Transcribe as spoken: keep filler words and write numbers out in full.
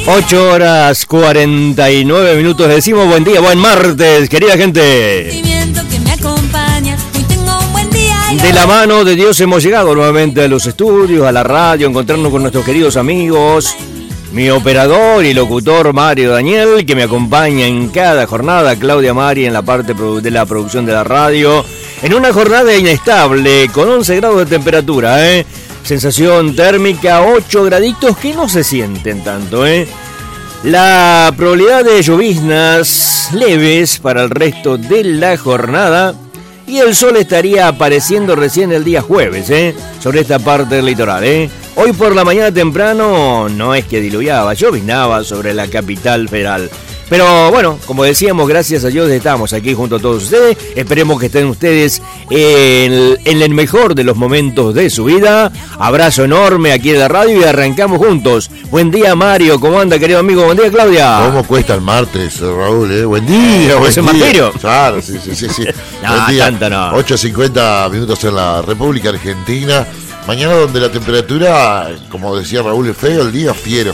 ocho horas cuarenta y nueve minutos. Decimos buen día, buen martes, querida gente. De la mano de Dios hemos llegado nuevamente a los estudios, a la radio, a encontrarnos con nuestros queridos amigos. Mi operador y locutor Mario Daniel, que me acompaña en cada jornada. Claudia Mari en la parte de la producción de la radio. En una jornada inestable, con once grados de temperatura, ¿eh? Sensación térmica ocho graditos que no se sienten tanto, ¿eh? La probabilidad de lloviznas leves para el resto de la jornada. Y el sol estaría apareciendo recién el día jueves, ¿eh? Sobre esta parte del litoral, ¿eh? Hoy por la mañana temprano no es que diluviaba, lloviznaba sobre la capital federal. Pero bueno, como decíamos, gracias a Dios estamos aquí junto a todos ustedes. Esperemos que estén ustedes en, en el mejor de los momentos de su vida. Abrazo enorme aquí en la radio y arrancamos juntos. Buen día, Mario. ¿Cómo anda, querido amigo? Buen día, Claudia. ¿Cómo cuesta el martes, Raúl? Eh? Buen día, buen ¿Es un día. martirio? Claro, sí, sí, sí. sí. No, buen día. tanto no. ocho cincuenta minutos en la República Argentina. Mañana donde la temperatura, como decía Raúl, es feo, el día fiero,